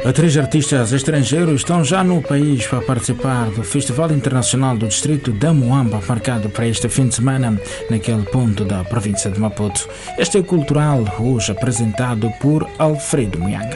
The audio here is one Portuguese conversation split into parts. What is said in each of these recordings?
Três artistas estrangeiros estão já no país para participar do Festival Internacional do Distrito da Muamba, marcado para este fim de semana naquele ponto da província de Maputo. Este é cultural, hoje apresentado por Alfredo Muyanga.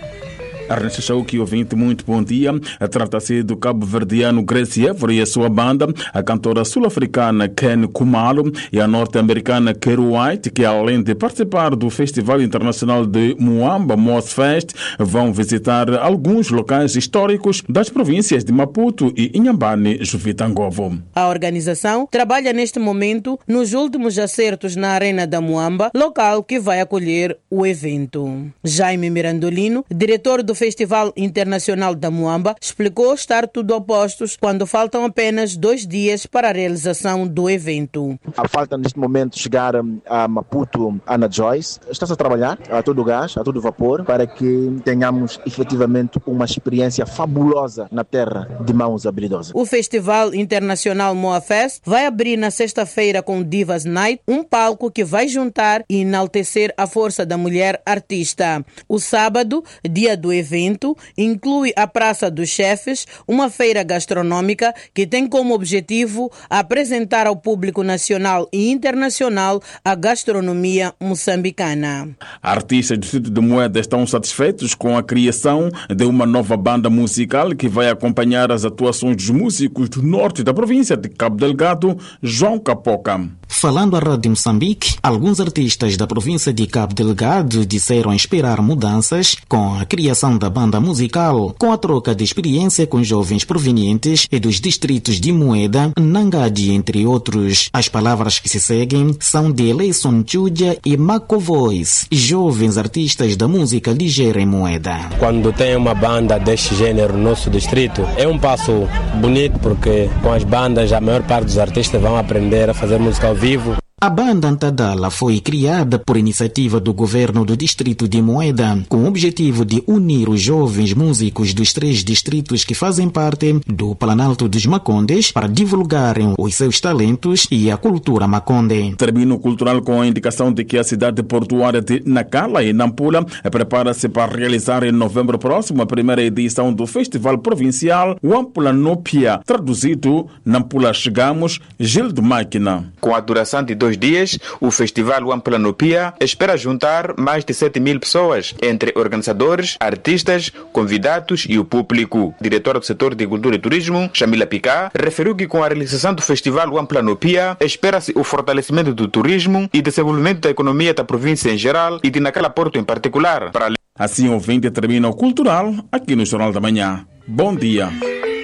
Ernesto Chauki, ouvinte, muito bom dia. Trata-se do cabo-verdiano Gracie Avery e a sua banda, a cantora sul-africana Ken Kumalo e a norte-americana Kero White, que além de participar do Festival Internacional de Muamba, Mozfest, vão visitar alguns locais históricos das províncias de Maputo e Inhambane, Juvitangovo. A organização trabalha neste momento nos últimos acertos na Arena da Muamba, local que vai acolher o evento. Jaime Mirandolino, diretor do Festival Internacional da Muamba, explicou estar tudo a postos quando faltam apenas 2 dias para a realização do evento. A falta neste momento chegar a Maputo, Ana Joyce, está-se a trabalhar a todo gás, a todo vapor, para que tenhamos efetivamente uma experiência fabulosa na terra de mãos habilidosas. O Festival Internacional Moafest vai abrir na sexta-feira com Divas Night, um palco que vai juntar e enaltecer a força da mulher artista. O sábado, dia do evento, inclui a Praça dos Chefes, uma feira gastronômica que tem como objetivo apresentar ao público nacional e internacional a gastronomia moçambicana. Artistas do Distrito de Moeda estão satisfeitos com a criação de uma nova banda musical que vai acompanhar as atuações dos músicos do norte da província de Cabo Delgado, João Capoca. Falando à Rádio Moçambique, alguns artistas da província de Cabo Delgado disseram esperar mudanças com a criação da banda musical, com a troca de experiência com jovens provenientes e dos distritos de Moeda, Nangadi, entre outros. As palavras que se seguem são de Eleison Chudia e Mako Voice, jovens artistas da música ligeira em Moeda. Quando tem uma banda deste gênero no nosso distrito, é um passo bonito porque com as bandas a maior parte dos artistas vão aprender a fazer música ao vivo. A banda Antadala foi criada por iniciativa do governo do distrito de Moeda, com o objetivo de unir os jovens músicos dos 3 distritos que fazem parte do Planalto dos Macondes para divulgarem os seus talentos e a cultura maconde. Termina o cultural com a indicação de que a cidade portuária de Nacala e Nampula prepara-se para realizar em novembro próximo a primeira edição do Festival Provincial Wampula Nopia, traduzido Nampula Chegamos, Gil de Máquina. Com a duração de 2 dias, o Festival Wampula Nopia espera juntar mais de 7.000 pessoas, entre organizadores, artistas, convidados e o público. Diretora do setor de cultura e turismo, Chamila Picá, referiu que com a realização do Festival Wampula Nopia espera-se o fortalecimento do turismo e desenvolvimento da economia da província em geral e de Nacala Porto em particular. Assim, o ouvinte termina o cultural aqui no Jornal da Manhã. Bom dia.